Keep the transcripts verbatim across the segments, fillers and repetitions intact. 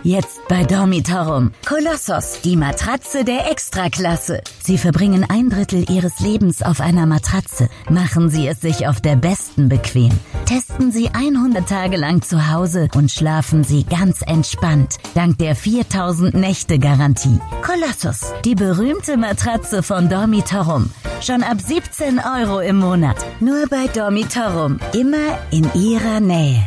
Jetzt bei Dormitorum. Kolossos, die Matratze der Extraklasse. Sie verbringen ein Drittel Ihres Lebens auf einer Matratze. Machen Sie es sich auf der besten bequem. Testen Sie hundert Tage lang zu Hause und schlafen Sie ganz entspannt. Dank der viertausend Nächte Garantie. Kolossos, die berühmte Matratze von Dormitorum. Schon ab siebzehn Euro im Monat. Nur bei Dormitorum. Immer in Ihrer Nähe.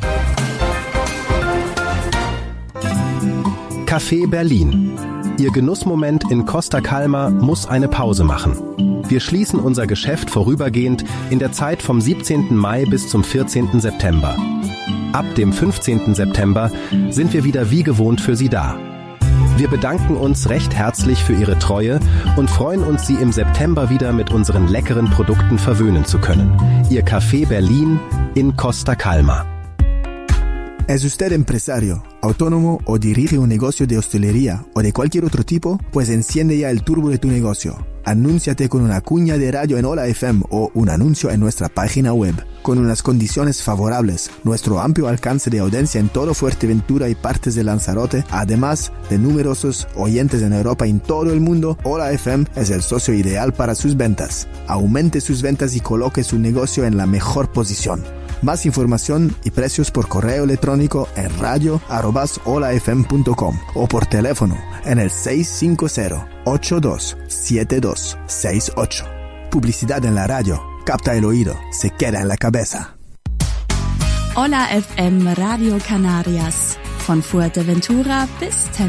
Café Berlin. Ihr Genussmoment in Costa Calma muss eine Pause machen. Wir schließen unser Geschäft vorübergehend in der Zeit vom siebzehnten Mai bis zum vierzehnten September. Ab dem fünfzehnten September sind wir wieder wie gewohnt für Sie da. Wir bedanken uns recht herzlich für Ihre Treue und freuen uns, Sie im September wieder mit unseren leckeren Produkten verwöhnen zu können. Ihr Café Berlin in Costa Calma. ¿Es usted empresario, autónomo o dirige un negocio de hostelería o de cualquier otro tipo? Pues enciende ya el turbo de tu negocio. Anúnciate con una cuña de radio en Hola F M o un anuncio en nuestra página web. Con unas condiciones favorables, nuestro amplio alcance de audiencia en todo Fuerteventura y partes de Lanzarote, además de numerosos oyentes en Europa y en todo el mundo, Hola F M es el socio ideal para sus ventas. Aumente sus ventas y coloque su negocio en la mejor posición. Más información y precios por correo electrónico en radio arroba hola f m punto com o por teléfono en el seis cinco cero, ocho dos siete dos seis ocho. Publicidad en la radio. Capta el oído. Se queda en la cabeza. Hola F M Radio Canarias. Von Fuerteventura bis Tenerife.